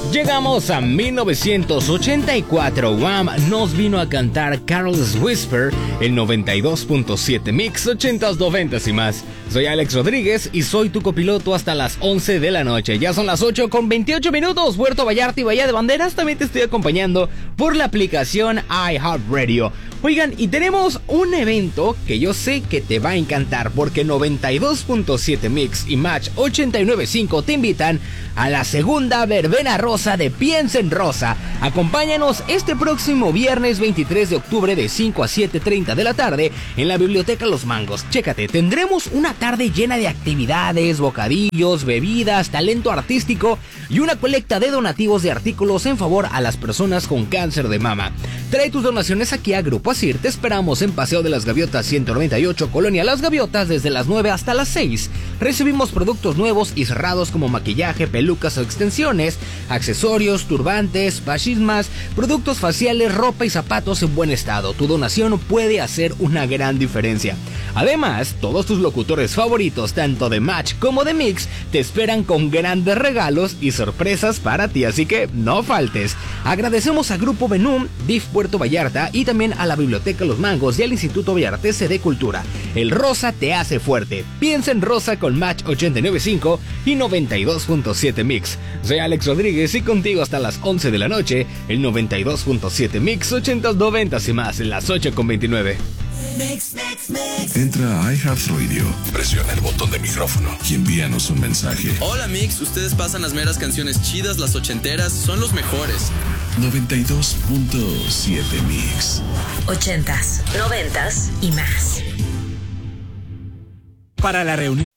Llegamos a 1984. Wham nos vino a cantar Carol's Whisper, el 92.7 Mix, 80s, 90s y más. Soy Alex Rodríguez y soy tu copiloto hasta las 11 de la noche. Ya son las 8:28. Puerto Vallarta y Bahía de Banderas. También te estoy acompañando por la aplicación iHeartRadio. Oigan, y tenemos un evento que yo sé que te va a encantar, porque 92.7 Mix y Match 89.5 te invitan a la segunda verbena rosa de Piensa en Rosa. Acompáñanos este próximo viernes 23 de octubre de 5 a 7:30 de la tarde en la Biblioteca Los Mangos. Chécate, tendremos una tarde llena de actividades, bocadillos, bebidas, talento artístico y una colecta de donativos de artículos en favor a las personas con cáncer de mama. Trae tus donaciones aquí a Grupo Asir. Te esperamos en Paseo de las Gaviotas 198, Colonia Las Gaviotas, desde las 9 hasta las 6. Recibimos productos nuevos y cerrados como maquillaje, pelucas o extensiones, accesorios, turbantes, pachismas, productos faciales, ropa y zapatos en buen estado. Tu donación puede hacer una gran diferencia. Además, todos tus locutores favoritos, tanto de Match como de Mix, te esperan con grandes regalos y sorpresas para ti, así que no faltes. Agradecemos a Grupo Benum, DIF Puerto Vallarta y también a la Biblioteca Los Mangos y al Instituto Vallartense de Cultura. El rosa te hace fuerte. Piensa en rosa con Match 89.5 y 92.7 Mix. Soy Alex Rodríguez y contigo hasta las 11 de la noche, el 92.7 Mix, 80s, 90s y más, en las 8:29. Entra a iHeartRadio, presiona el botón de micrófono y envíanos un mensaje. Hola Mix, ustedes pasan las meras canciones chidas, las ochenteras, son los mejores. 92.7 Mix. 80s, 90s y más. Para la reunión